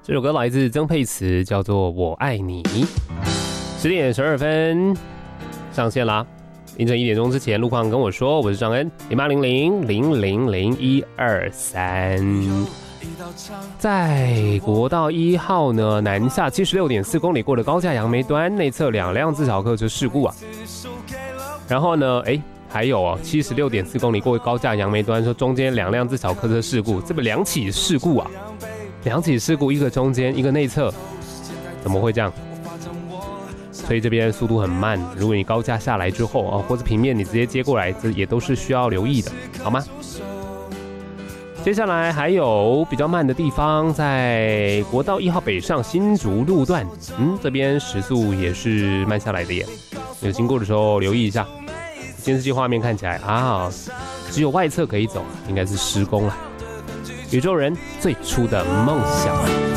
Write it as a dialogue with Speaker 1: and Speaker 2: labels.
Speaker 1: 这首歌来自曾沛慈，叫做《我爱你》。10点12分上线啦。凌晨1点钟之前，路况跟我说，我是张恩，0800000123。在国道1号呢，南下76.4公里过的高架杨梅端内侧2辆自小客车事故啊。然后呢，还有76.4公里过高架杨梅端，说中间2辆自小客车事故，这么2起事故啊，2起事故，一个中间，一个内侧，怎么会这样？所以这边速度很慢，如果你高架下来之后或者平面你直接接过来，这也都是需要留意的，好吗？接下来还有比较慢的地方，在国道1号北上新竹路段，这边时速也是慢下来的耶。有经过的时候留意一下。监视器画面看起来只有外侧可以走，应该是施工了。宇宙人最初的梦想。